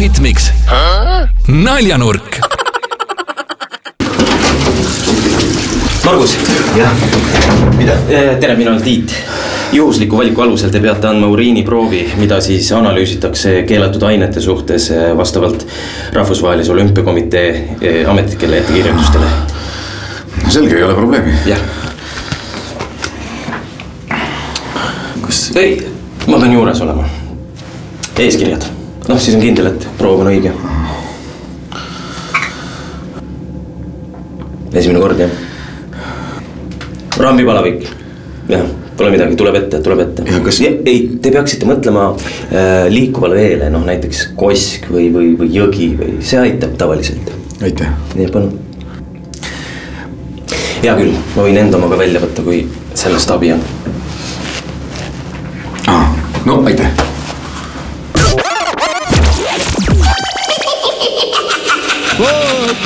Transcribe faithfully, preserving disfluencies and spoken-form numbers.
Algoritmiks naljanurk. Margus. Jah, mida? Tere, mina olen Tiit. Juhusliku valiku alusel te peate andma uriiniproovi, mida siis analüüsitakse keelatud ainete suhtes vastavalt Rahvusvahelise Olümpiakomitee ametlikele ettekirjutustele. Selge, ei ole probleemi. Jah. Kas... Ei, ma pean juures olema. Eeskirjad. Noh, siis on kindel, et proov on õige. Esimene kord, jah. Rambipalavik. Jah, pole midagi, tuleb ette, tuleb ette. Kas... Ei, te peaksite mõtlema äh, liikuvale veele, noh näiteks kosk või, või, või jõgi või see aitab tavaliselt. Aitäh. Nii, palun. Hea küll, ma võin enda omaga välja võtta, kui sellest abi on.